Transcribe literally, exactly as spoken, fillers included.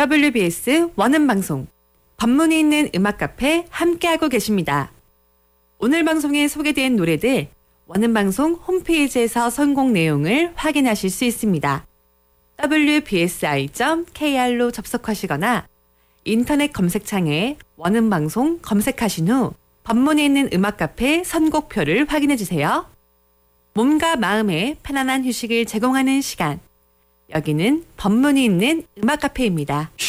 더블유비에스 원음방송 법문이 있는 음악 카페 함께하고 계십니다. 오늘 방송에 소개된 노래들 원음방송 홈페이지에서 선곡 내용을 확인하실 수 있습니다. 더블유비에스아이 닷 케이알로 접속하시거나 인터넷 검색창에 원음방송 검색하신 후 법문이 있는 음악 카페 선곡표를 확인해주세요. 몸과 마음에 편안한 휴식을 제공하는 시간. 여기는 법문이 있는 음악 카페입니다.